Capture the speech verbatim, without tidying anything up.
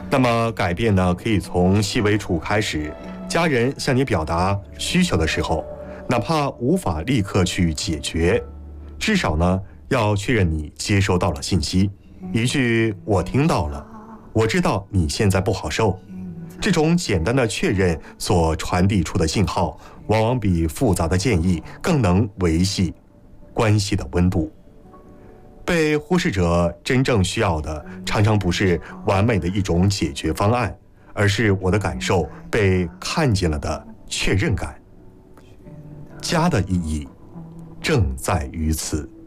那么改变呢，可以从细微处开始。家人向你表达需求的时候，哪怕无法立刻去解决，至少呢要确认你接收到了信息。一句我听到了，我知道你现在不好受，这种简单的确认所传递出的信号，往往比复杂的建议更能维系关系的温度。被忽视者真正需要的，常常不是完美的一种解决方案，而是我的感受被看见了的确认感。家的意义正在于此。